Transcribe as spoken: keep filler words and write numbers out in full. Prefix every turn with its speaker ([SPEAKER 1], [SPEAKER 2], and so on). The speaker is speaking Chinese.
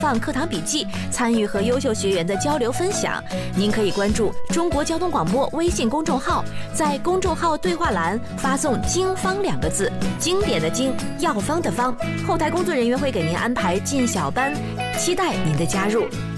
[SPEAKER 1] 放课堂笔记，参与和优秀学员的交流分享。您可以关注中国交通广播微信公众号，在公众号对话栏发送“经方”两个字，经典的经，药方的方，后台工作人员会给您安排进小班，期待您的加入。